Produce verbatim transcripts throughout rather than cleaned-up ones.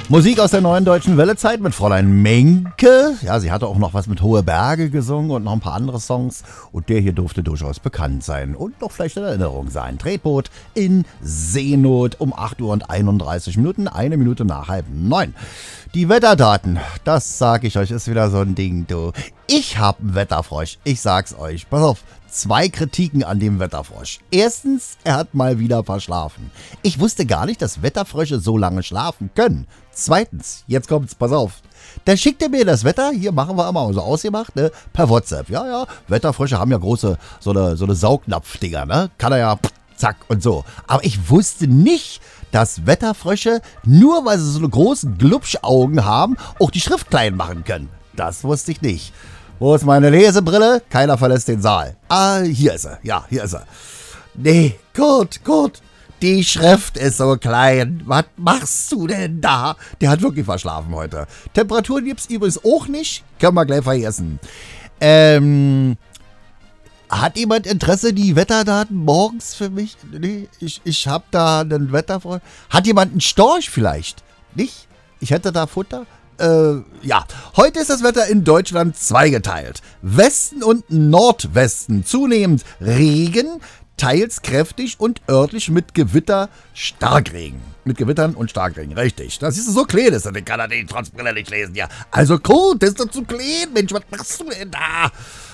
Musik aus der neuen deutschen Wellezeit mit Fräulein Menke. Ja, sie hatte auch noch was mit Hohe Berge gesungen und noch ein paar andere Songs. Und der hier durfte durchaus bekannt sein und noch vielleicht in Erinnerung sein. Tretboot in Seenot um acht Uhr und einunddreißig Minuten, eine Minute nach halb neun. Die Wetterdaten, das sag ich euch, ist wieder so ein Ding, du. Ich hab einen Wetterfrosch, ich sag's euch. Pass auf, zwei Kritiken an dem Wetterfrosch. Erstens, er hat mal wieder verschlafen. Ich wusste gar nicht, dass Wetterfrösche so lange schlafen können. Zweitens, jetzt kommt's, pass auf. Da schickt er mir das Wetter, hier machen wir immer so ausgemacht, ne, per WhatsApp. Ja, ja, Wetterfrösche haben ja große, so eine, so eine Saugnapfdinger, ne, kann er ja, zack und so. Aber ich wusste nicht, dass Wetterfrösche, nur weil sie so eine großen Glubschaugen haben, auch die Schrift klein machen können. Das wusste ich nicht. Wo ist meine Lesebrille? Keiner verlässt den Saal. Ah, hier ist er. Ja, hier ist er. Nee, gut, gut. Die Schrift ist so klein. Was machst du denn da? Der hat wirklich verschlafen heute. Temperaturen gibt's übrigens auch nicht. Können wir gleich vergessen. Ähm... Hat jemand Interesse, die Wetterdaten morgens für mich? Nee, ich, ich hab da einen Wetterfreund. Hat jemand einen Storch vielleicht? Nicht? Ich hätte da Futter? Äh, ja. Heute ist das Wetter in Deutschland zweigeteilt. Westen und Nordwesten zunehmend Regen, teils kräftig und örtlich mit Gewitter, Starkregen. Mit Gewittern und Starkregen, richtig. Das ist so klein, ist, den kann er den trotz Brille nicht lesen, ja. Also gut, das ist doch zu klein, Mensch, was machst du denn da?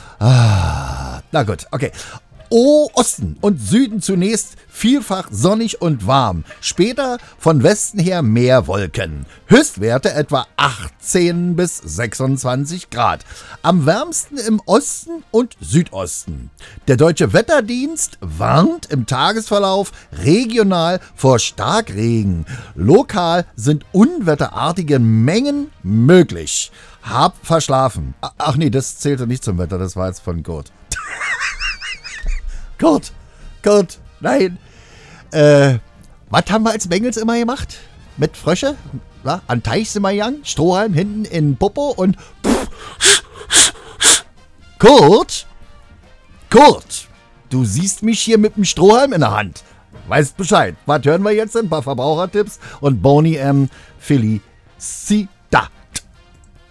Ah, na gut, okay. O Osten und Süden zunächst vielfach sonnig und warm. Später von Westen her mehr Wolken. Höchstwerte etwa achtzehn bis sechsundzwanzig Grad. Am wärmsten im Osten und Südosten. Der Deutsche Wetterdienst warnt im Tagesverlauf regional vor Starkregen. Lokal sind unwetterartige Mengen möglich. Hab verschlafen. Ach nee, das zählte nicht zum Wetter, das war jetzt von Kurt. Kurt, Kurt, nein. Äh, was haben wir als Bengels immer gemacht? Mit Frösche? Ja, an Teich sind wir gegangen, Strohhalm hinten in Popo und... Kurt? Kurt, du siehst mich hier mit dem Strohhalm in der Hand. Weißt Bescheid. Was hören wir jetzt? Ein paar Verbrauchertipps und Boney M. Felicita.